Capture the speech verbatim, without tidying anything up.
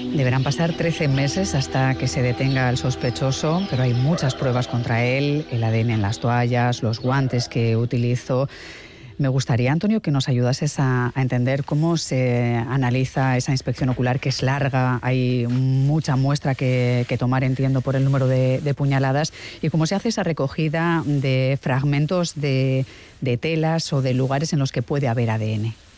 Deberán pasar trece meses hasta que se detenga al sospechoso, pero hay muchas pruebas contra él, el A D N en las toallas, los guantes que utilizó. Me gustaría, Antonio, que nos ayudases a, a entender cómo se analiza esa inspección ocular, que es larga, hay mucha muestra que, que tomar, entiendo, por el número de, de puñaladas, y cómo se hace esa recogida de fragmentos de, de telas o de lugares en los que puede haber A D N.